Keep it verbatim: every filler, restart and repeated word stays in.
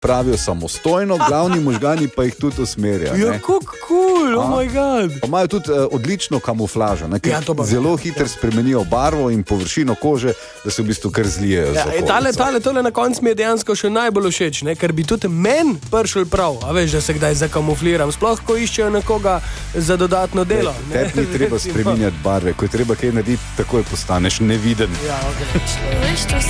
pravijo samostojno, glavni možgani pa jih tudi usmerjajo. Ja, kako cool, oh moj god. Pa imajo tudi uh, odlično kamuflažo, ne, ker Ja, to pa zelo ja. hitro spremenijo barvo in površino kože, da se v bistvu kar zlijejo. Ja, z tale, okolico. tale, tole na koncu mi je dejansko še najbolj všeč, ne? Ker bi tudi meni prišel prav, a veš, da se kdaj zakamufliram, sploh ko iščejo nekoga za dodatno delo. Ne? Tebi ni treba spreminjati barve, ko je treba kaj narediti, takoj postaneš neviden. Ja, okay.